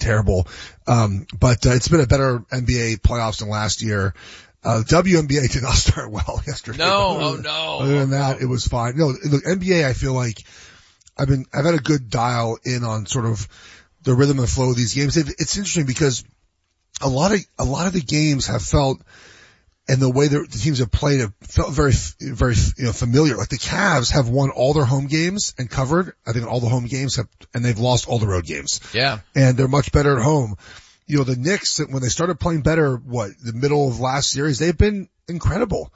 terrible. But it's been a better NBA playoffs than last year. WNBA did not start well yesterday. No. Other than that, it was fine. No, look, NBA, I feel like I've had a good dial in on sort of the rhythm and flow of these games. It's interesting because a lot of the games have felt, and the way the teams have played have felt very, very, familiar. Like the Cavs have won all their home games and covered, I think, all the home games and they've lost all the road games. Yeah. And they're much better at home. The Knicks, when they started playing better, the middle of last series, they've been incredible.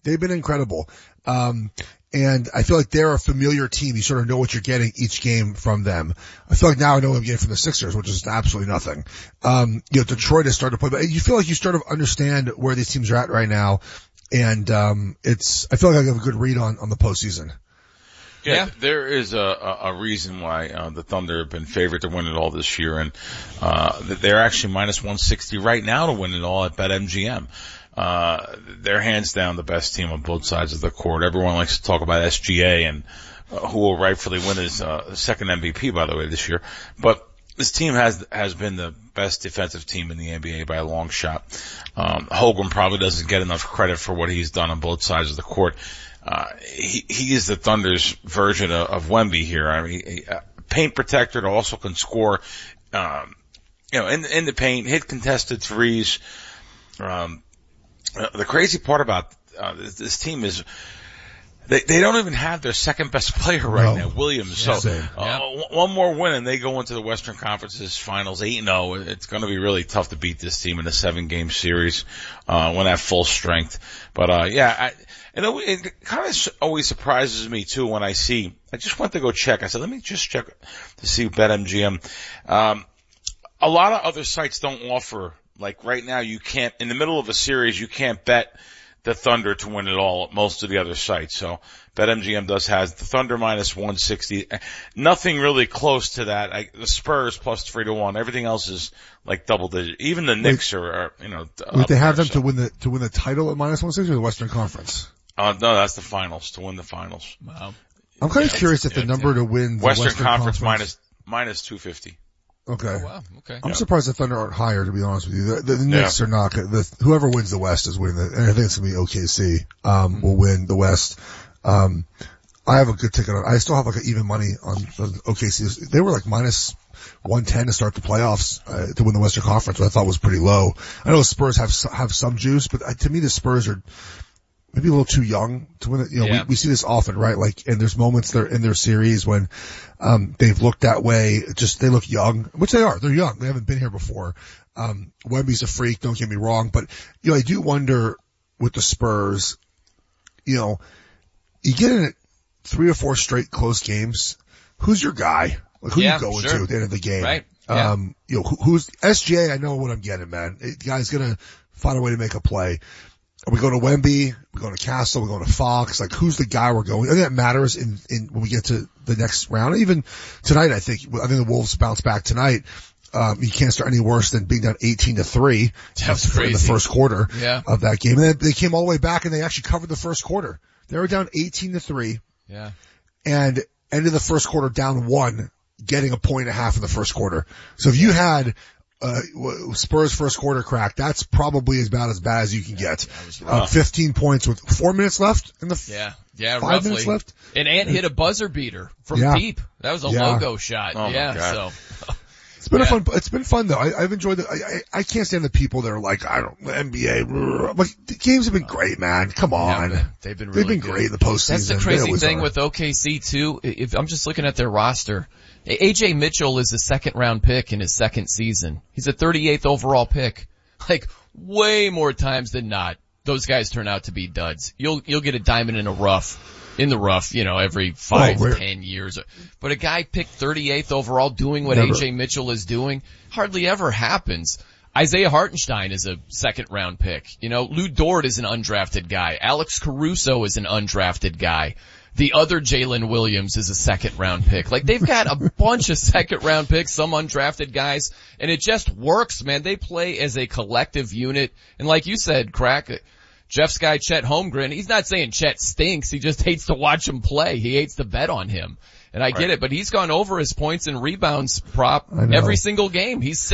And I feel like they're a familiar team. You sort of know what you're getting each game from them. I feel like now I know what I'm getting from the Sixers, which is absolutely nothing. Detroit has started to play, but you feel like you sort of understand where these teams are at right now. And, I feel like I have a good read on the postseason. Yeah, there is a reason why the Thunder have been favored to win it all this year, and they're actually minus 160 right now to win it all at BetMGM. They're hands down the best team on both sides of the court. Everyone likes to talk about SGA and who will rightfully win his second MVP, by the way, this year. But this team has been the best defensive team in the NBA by a long shot. Hogan probably doesn't get enough credit for what he's done on both sides of the court. He is the Thunder's version of Wemby here. I mean, paint protector that also can score, in the paint, hit contested threes. The crazy part about this team is they don't even have their second best player right now, Williams. Yeah, so one more win and they go into the Western Conference's finals 8-0. It's going to be really tough to beat this team in a 7-game series when at full strength. But it kind of always surprises me too when I just went to go check. I said, let me just check to see BetMGM. A lot of other sites don't offer, like right now you can't, in the middle of a series, you can't bet the Thunder to win it all at most of the other sites. So BetMGM has the Thunder minus 160. Nothing really close to that. The Spurs plus 3-1. Everything else is like double digit. Even the Knicks are they have them to win the title at minus 160 or the Western Conference? No, that's the finals, to win the finals. Wow. I'm kind of curious if the number to win the Western Conference minus 250. Okay. Oh, wow. Okay. I'm surprised the Thunder aren't higher, to be honest with you. The Knicks are not good. Whoever wins the West is winning and I think it's going to be OKC, will win the West. I have a good ticket on, I still have like even money on OKC. They were like minus 110 to start the playoffs, to win the Western Conference, which I thought was pretty low. I know the Spurs have some juice, but to me the Spurs are maybe a little too young to win it. We see this often, right? Like, and there's moments there in their series when, they've looked that way. They look young, which they are. They're young. They haven't been here before. Wemby's a freak, don't get me wrong, but, I do wonder with the Spurs, you get in 3 or 4 straight close games. Who's your guy? Like, who you going to at the end of the game? Right. Yeah. Who's SGA? I know what I'm getting, man. The guy's gonna find a way to make a play. Are we going to Wemby? We're going to Castle? We're going to Fox? Like, who's the guy we're going? I think that matters in when we get to the next round. Even tonight, I think the Wolves bounce back tonight. You can't start any worse than being down 18-3. That's crazy. In the first quarter of that game. And then they came all the way back and they actually covered the first quarter. They were down 18-3. Yeah. And ended the first quarter down 1, getting a point and a half in the first quarter. So if you had Spurs first quarter crack, that's probably about as bad as you can get. 15 points with 4 minutes left in the 5 roughly. minutes left. And Ant hit a buzzer beater from deep. That was a logo shot. Oh so it's been fun though. I've enjoyed it. I can't stand the people that are like, NBA. Like, the games have been great, man. Come on. Yeah, they've been really great in the postseason. That's the crazy thing with OKC too. If I'm just looking at their roster, AJ Mitchell is a 2nd round pick in his 2nd season. He's a 38th overall pick. Like, way more times than not, those guys turn out to be duds. You'll get a diamond in the rough, every 5 to 10 years. But a guy picked 38th overall doing what AJ Mitchell is doing hardly ever happens. Isaiah Hartenstein is a 2nd round pick. Lou Dort is an undrafted guy. Alex Caruso is an undrafted guy. The other Jalen Williams is a 2nd round pick. Like, they've got a bunch of 2nd round picks, some undrafted guys, and it just works, man. They play as a collective unit. And like you said, Crack, Jeff's guy, Chet Holmgren, he's not saying Chet stinks. He just hates to watch him play. He hates to bet on him. And I get it, but he's gone over his points and rebounds prop every single game. He's